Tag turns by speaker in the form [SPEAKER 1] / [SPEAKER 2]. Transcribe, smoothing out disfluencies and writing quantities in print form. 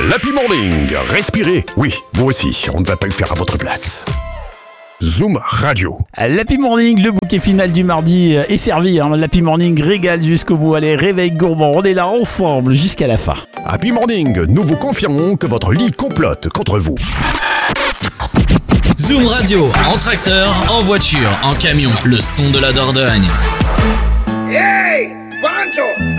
[SPEAKER 1] l'Happy Morning. Respirez. Oui, vous aussi, on ne va pas le faire à votre place. Zoom Radio.
[SPEAKER 2] L'Happy Morning, le bouquet final du mardi est servi. L'Happy Morning régale jusqu'au bout. Allez, réveil gourmand, on est là ensemble jusqu'à la fin.
[SPEAKER 1] Happy Morning, nous vous confirmons que votre lit complote contre vous.
[SPEAKER 3] Zoom Radio, en tracteur, en voiture, en camion, le son de la Dordogne.
[SPEAKER 4] Hey!